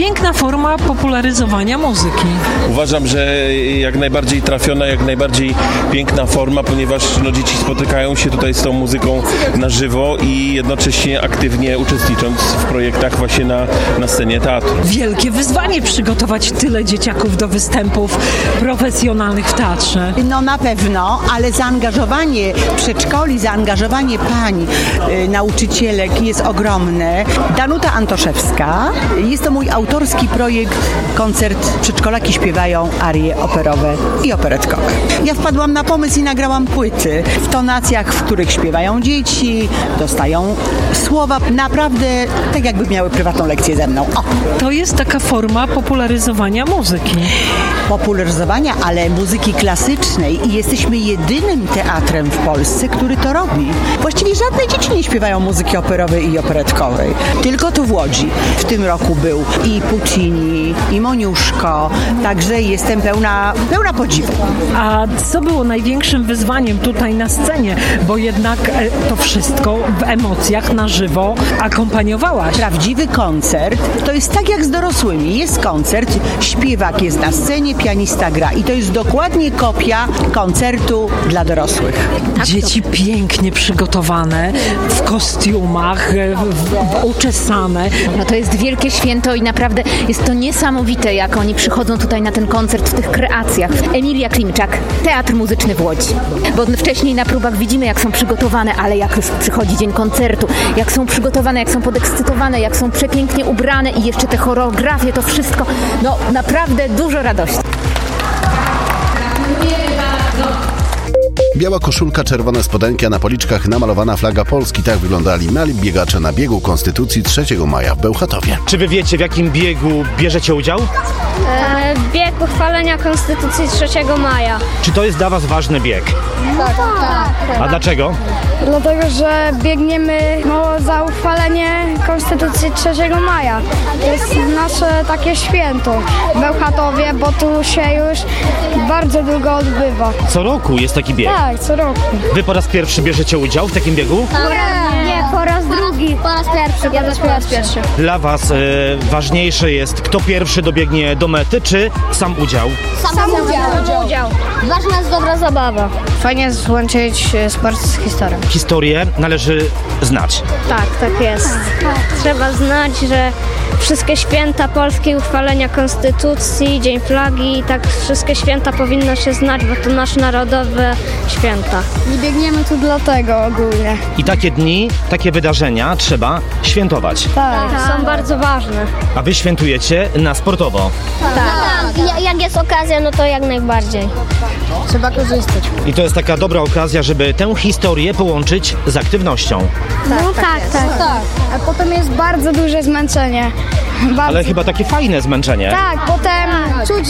piękna forma popularyzowania muzyki. Uważam, że jak najbardziej trafiona, jak najbardziej piękna forma, ponieważ dzieci spotykają się tutaj z tą muzyką na żywo i jednocześnie aktywnie uczestnicząc w projektach właśnie na scenie teatru. Wielkie wyzwanie przygotować tyle dzieciaków do występów profesjonalnych w teatrze. No na pewno, ale zaangażowanie przedszkoli, zaangażowanie pań, nauczycielek jest ogromne. Danuta Antoszewska, jest to mój autorski projekt, koncert Przedszkolaki śpiewają arie operowe i operetkowe. Ja wpadłam na pomysł i nagrałam płyty w tonacjach, w których śpiewają dzieci, dostają słowa, naprawdę tak jakby miały prywatną lekcję ze mną. O. To jest taka forma popularyzowania muzyki. Popularyzowania, ale muzyki klasycznej i jesteśmy jedynym teatrem w Polsce, który to robi. Właściwie żadne dzieci nie śpiewają muzyki operowej i operetkowej. Tylko tu w Łodzi. W tym roku był i Puccini, i Moniuszko, także jestem pełna podziwu. A co było największym wyzwaniem tutaj na scenie? Bo jednak to wszystko w emocjach na żywo akompaniowałaś. Prawdziwy koncert to jest tak jak z dorosłymi. Jest koncert, śpiewak jest na scenie, pianista gra i to jest dokładnie kopia koncertu dla dorosłych. Dzieci pięknie przygotowane, w kostiumach, uczesane. No to jest wielkie święto i naprawdę jest to niesamowite, jak oni przychodzą tutaj na ten koncert w tych kreacjach. Emilia Klimczak, Teatr Muzyczny w Łodzi. Bo wcześniej na próbach widzimy, jak są przygotowane, ale jak już przychodzi dzień koncertu, jak są przygotowane, jak są podekscytowane, jak są przepięknie ubrane i jeszcze te choreografie, to wszystko, no naprawdę dużo radości. Biała koszulka, czerwone spodenki, a na policzkach namalowana flaga Polski. Tak wyglądali mali biegacze na biegu Konstytucji 3 maja w Bełchatowie. Czy wy wiecie, w jakim biegu bierzecie udział? Bieg uchwalenia Konstytucji 3 maja. Czy to jest dla was ważny bieg? Tak. A dlaczego? Dlatego, że biegniemy za uchwalenie Konstytucji 3 maja. To jest nasze takie święto w Bełchatowie, bo tu się już bardzo długo odbywa. Co roku jest taki bieg? Tak, co roku. Wy po raz pierwszy bierzecie udział w takim biegu? Nie, po raz drugi. Po raz pierwszy. Ja też po raz pierwszy. Dla was ważniejsze jest, kto pierwszy dobiegnie do mety, czy sam udział? Sam udział. Ważna jest dobra zabawa. Fajnie złączyć sport z historią. Historię należy znać. Tak jest. Trzeba znać, że wszystkie święta polskie, uchwalenia Konstytucji, Dzień Flagi, tak wszystkie święta powinno się znać, bo to nasze narodowe święta. Nie biegniemy tu dlatego ogólnie. I takie dni, takie wydarzenia trzeba świętować. Tak, są bardzo ważne. A wy świętujecie na sportowo. Tak. Jak jest okazja, no to jak najbardziej. Trzeba korzystać. I to jest taka dobra okazja, żeby tę historię połączyć z aktywnością. Tak. A potem jest bardzo duże zmęczenie. Ale chyba takie fajne zmęczenie. Tak, potem czuć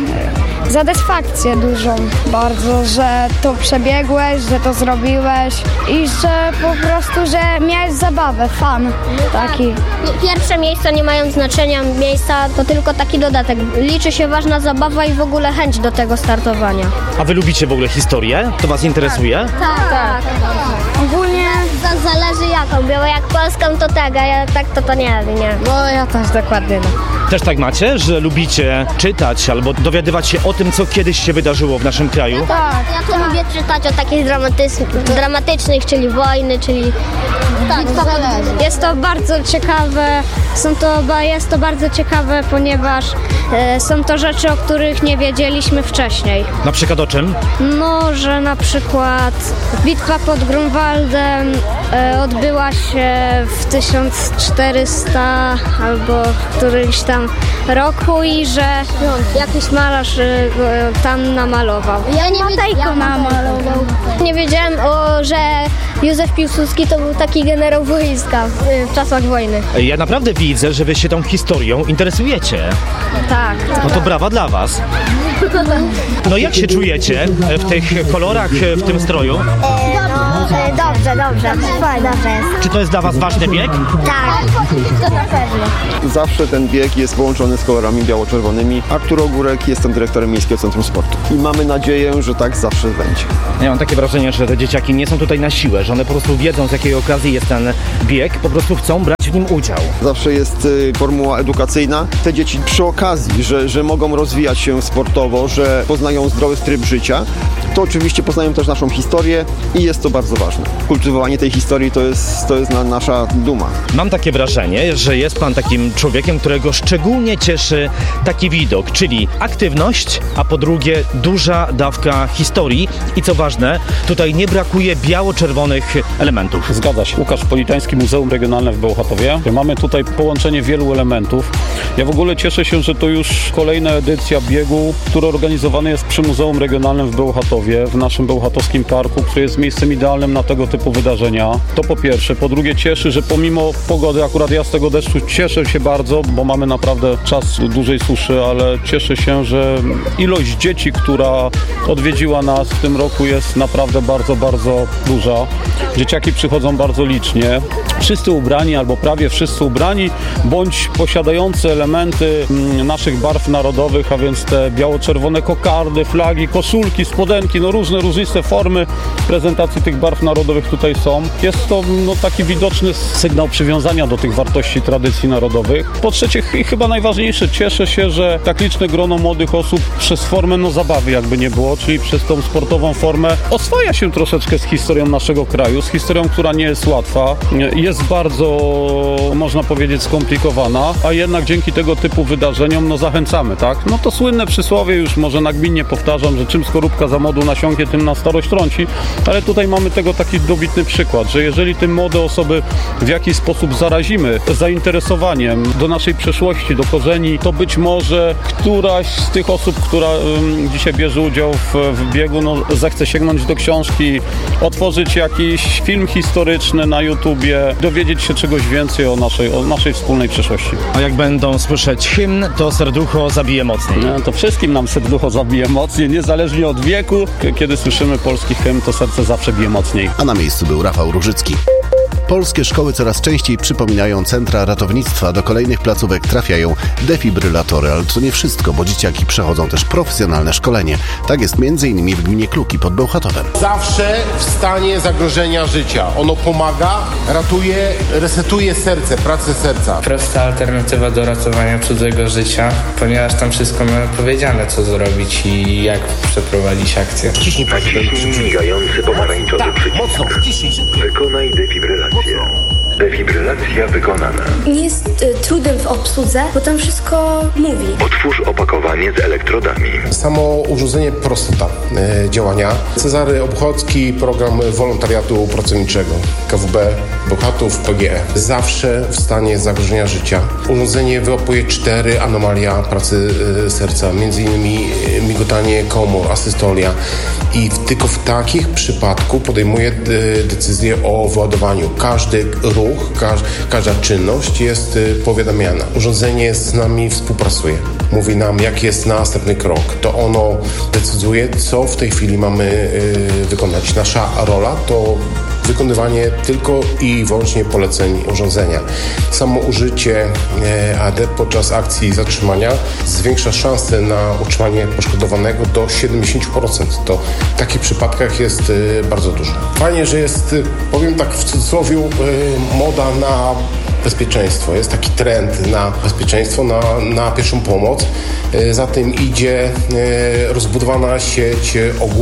satysfakcję dużą bardzo, że to przebiegłeś, że to zrobiłeś i że po prostu, że miałeś zabawę, fan taki. Pierwsze miejsca nie mają znaczenia, miejsca to tylko taki dodatek. Liczy się ważna zabawa i w ogóle chęć do tego startowania. A wy lubicie w ogóle historię? To was interesuje? Tak. Ogólnie zależy jaką, bo jak polską to tak, a ja tak to nie. Bo ja też dokładnie. Też tak macie, że lubicie czytać albo dowiadywać się o tym, co kiedyś się wydarzyło w naszym kraju? Tak, ja to lubię czytać o takich dramatycznych, czyli wojny, czyli... Tak, jest to bardzo ciekawe, jest to bardzo ciekawe, ponieważ są to rzeczy, o których nie wiedzieliśmy wcześniej. Na przykład o czym? No, że na przykład bitwa pod Grunwaldem odbyła się w 1400 albo którymś tam roku i że jakiś malarz tam namalował. Ja namalował. Nie wiedziałem, że Józef Piłsudski to był taki generał wojska w czasach wojny. Ja naprawdę widzę, że wy się tą historią interesujecie. Tak. No to brawa dla was. No jak się czujecie w tych kolorach, w tym stroju? Dobrze. Fajnie, dobrze jest. Czy to jest dla was ważny bieg? Tak. To na pewno. Zawsze ten bieg jest połączony z kolorami biało-czerwonymi. Artur Ogórek, jestem dyrektorem Miejskiego Centrum Sportu. I mamy nadzieję, że tak zawsze będzie. Ja mam takie wrażenie, że te dzieciaki nie są tutaj na siłę, że one po prostu wiedzą, z jakiej okazji jest ten bieg, po prostu chcą brać w nim udział. Zawsze jest formuła edukacyjna. Te dzieci przy okazji, że mogą rozwijać się sportowo, że poznają zdrowy tryb życia, to oczywiście poznają też naszą historię i jest to bardzo ważne. Kultywowanie tej historii to jest nasza duma. Mam takie wrażenie, że jest pan takim człowiekiem, którego szczególnie cieszy taki widok, czyli aktywność, a po drugie duża dawka historii i co ważne, tutaj nie brakuje biało-czerwonych elementów. Zgadza się. Łukasz Politański, Muzeum Regionalne w Bełchatowie. Mamy tutaj połączenie wielu elementów. Ja w ogóle cieszę się, że to już kolejna edycja biegu, który organizowany jest przy Muzeum Regionalnym w Bełchatowie, w naszym bełchatowskim parku, który jest miejscem idealnym na tego typu wydarzenia. To po pierwsze. Po drugie cieszy, że pomimo pogody, akurat ja z tego deszczu cieszę się bardzo, bo mamy naprawdę czas dużej suszy, ale cieszę się, że ilość dzieci, która odwiedziła nas w tym roku jest naprawdę bardzo, bardzo duża. Dzieciaki przychodzą bardzo licznie. Wszyscy ubrani, albo prawie wszyscy ubrani, bądź posiadający elementy naszych barw narodowych, a więc te biało-czerwone kokardy, flagi, koszulki, spodenki, różniste formy prezentacji tych barw narodowych tutaj są. Jest to taki widoczny sygnał przywiązania do tych wartości tradycji narodowych. Po trzecie i chyba najważniejsze, cieszę się, że tak liczne grono młodych osób przez formę zabawy jakby nie było, czyli przez tą sportową formę oswaja się troszeczkę z historią naszego kraju, z historią, która nie jest łatwa, jest bardzo, można powiedzieć, skomplikowana, a jednak dzięki tego typu wydarzeniom zachęcamy, tak? To słynne przysłowie, już może nagminnie powtarzam, że czym skorupka za modu nasiąknie, tym na starość trąci, ale tutaj mamy tego taki dobitny przykład, że jeżeli te młode osoby w jakiś sposób zarazimy zainteresowaniem do naszej przeszłości, do korzeni, to być może któraś z tych osób, która dzisiaj bierze udział w biegu, zechce sięgnąć do książki, otworzyć jakiś film historyczny na YouTubie, dowiedzieć się czegoś więcej o naszej wspólnej przeszłości. A jak będą słyszeć hymn, to serducho zabije mocniej. To wszystkim nam serducho zabije mocniej, niezależnie od wieku. Kiedy słyszymy polski hymn, to serce zawsze bije mocniej. A na miejscu był Rafał Różycki. Polskie szkoły coraz częściej przypominają centra ratownictwa. Do kolejnych placówek trafiają defibrylatory, ale to nie wszystko, bo dzieciaki przechodzą też profesjonalne szkolenie. Tak jest m.in. w gminie Kluki pod Bełchatowem. Zawsze w stanie zagrożenia życia. Ono pomaga, ratuje, resetuje serce, pracę serca. Prosta alternatywa do ratowania cudzego życia, ponieważ tam wszystko mamy powiedziane, co zrobić i jak przeprowadzić akcję. Naciśnij migający pomarańczowy przycisk. Wykonaj defibrylację. Defibrylacja wykonana. Nie jest trudem w obsłudze, bo tam wszystko mówi. Otwórz opakowanie z elektrodami. Samo urządzenie prostota działania. Cezary Obchodzki, program wolontariatu pracowniczego. KWB Bełchatów, PGE. Zawsze w stanie zagrożenia życia. Urządzenie wyłapuje 4 anomalia pracy serca, m.in. migotanie komór, asystolia. I tylko w takich przypadku podejmuje decyzję o wyładowaniu. Każdy ruch, każda czynność jest powiadamiana. Urządzenie z nami współpracuje. Mówi nam, jaki jest następny krok. To ono decyduje, co w tej chwili mamy wykonać. Nasza rola to wykonywanie tylko i wyłącznie poleceń urządzenia. Samo użycie AD podczas akcji zatrzymania zwiększa szanse na utrzymanie poszkodowanego do 70%. To w takich przypadkach jest bardzo dużo. Fajnie, że jest, powiem tak w cudzysłowie, moda na bezpieczeństwo. Jest taki trend na bezpieczeństwo, na pierwszą pomoc. Za tym idzie rozbudowana sieć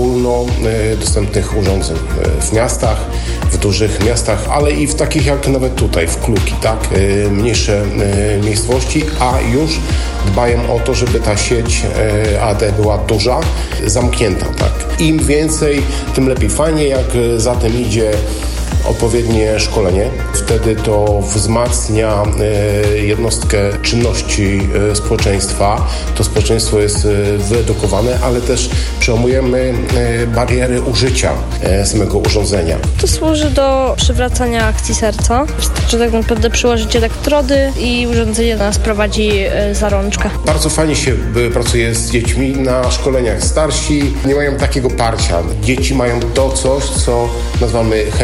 ogólnodostępnych urządzeń w miastach, w dużych miastach, ale i w takich jak nawet tutaj, w Kluki, tak? Mniejsze miejscowości, a już dbają o to, żeby ta sieć AD była duża, zamknięta, tak? Im więcej, tym lepiej. Fajnie, jak za tym idzie odpowiednie szkolenie. Wtedy to wzmacnia jednostkę czynności społeczeństwa. To społeczeństwo jest wyedukowane, ale też przełamujemy bariery użycia samego urządzenia. To służy do przywracania akcji serca. Wystarczy tak naprawdę przyłożyć elektrody i urządzenie nas prowadzi za rączkę. Bardzo fajnie się pracuje z dziećmi na szkoleniach. Starsi nie mają takiego parcia. Dzieci mają to coś, co nazywamy chęcią do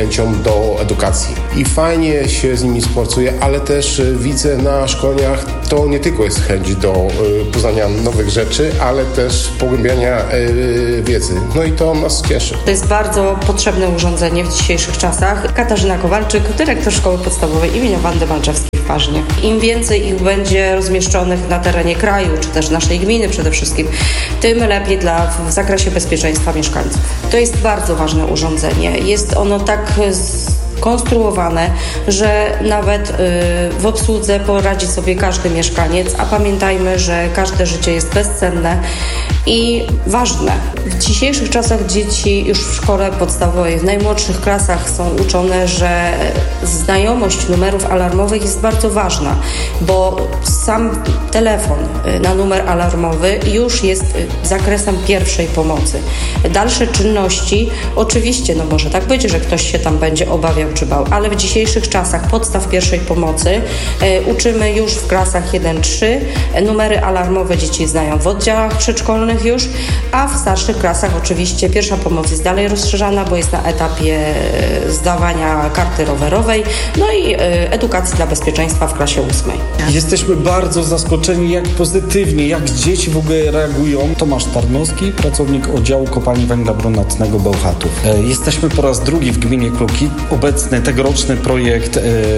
do edukacji. I fajnie się z nimi współpracuje, ale też widzę na szkoleniach, to nie tylko jest chęć do poznania nowych rzeczy, ale też pogłębiania wiedzy. No i to nas cieszy. To jest bardzo potrzebne urządzenie w dzisiejszych czasach. Katarzyna Kowalczyk, dyrektor Szkoły Podstawowej im. Wandy Malczewskiej w Paźnie. Im więcej ich będzie rozmieszczonych na terenie kraju, czy też naszej gminy przede wszystkim, tym lepiej w zakresie bezpieczeństwa mieszkańców. To jest bardzo ważne urządzenie. Jest ono tak konstruowane, że nawet w obsłudze poradzi sobie każdy mieszkaniec, a pamiętajmy, że każde życie jest bezcenne i ważne. W dzisiejszych czasach dzieci już w szkole podstawowej, w najmłodszych klasach są uczone, że znajomość numerów alarmowych jest bardzo ważna, bo sam telefon na numer alarmowy już jest zakresem pierwszej pomocy. Dalsze czynności, oczywiście, może tak być, że ktoś się tam będzie obawiał czy bał, ale w dzisiejszych czasach podstaw pierwszej pomocy uczymy już w klasach 1-3. Numery alarmowe dzieci znają w oddziałach przedszkolnych już, a w starszych klasach oczywiście pierwsza pomoc jest dalej rozszerzana, bo jest na etapie zdawania karty rowerowej, no i edukacji dla bezpieczeństwa w klasie 8. Jesteśmy bardzo zaskoczeni, jak pozytywnie, jak dzieci w ogóle reagują. Tomasz Tarnowski, pracownik oddziału kopalni węgla brunatnego Bełchatów. Jesteśmy po raz drugi w gminie Kluki. Obecny tegoroczny projekt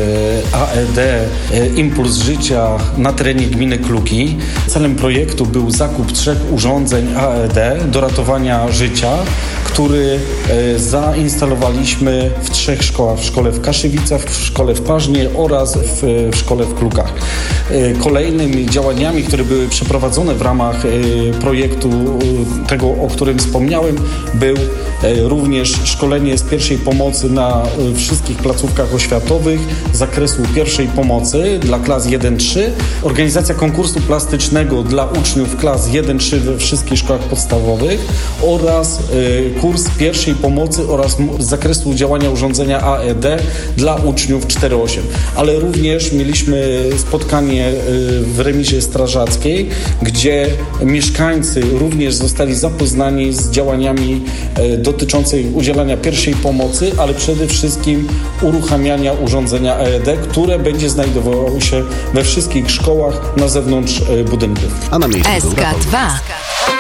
AED Impuls Życia na terenie gminy Kluki. Celem projektu był zakup 3 urządzeń AED do ratowania życia, który zainstalowaliśmy w 3 szkołach. W szkole w Kaszywicach, w szkole w Paźnie oraz w szkole w Klukach. Kolejnymi działaniami, które były przeprowadzone w ramach projektu tego, o którym wspomniałem, był również szkolenie z pierwszej pomocy na wszystkich placówkach oświatowych z zakresu pierwszej pomocy dla klas 1-3, organizacja konkursu plastycznego dla uczniów klas 1-3 we wszystkich szkołach podstawowych oraz kurs pierwszej pomocy oraz z zakresu działania urządzenia AED dla uczniów 4-8. Ale również mieliśmy spotkanie w remizie strażackiej, gdzie mieszkańcy również zostali zapoznani z działaniami dotyczącymi udzielania pierwszej pomocy, ale przede wszystkim uruchamiania urządzenia AED, które będzie znajdowało się we wszystkich szkołach na zewnątrz budynków. A na miejscu SK2